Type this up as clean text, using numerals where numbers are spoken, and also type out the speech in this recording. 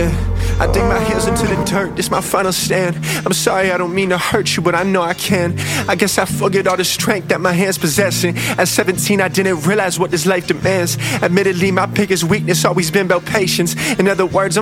Yeah, I dig my heels into the dirt, this my final stand. I'm sorry, I don't mean to hurt you, but I know I can. I guess I forget all the strength that my hands possessing. At 17, I didn't realize what this life demands. Admittedly, my biggest weakness always been about patience. In other words, I'm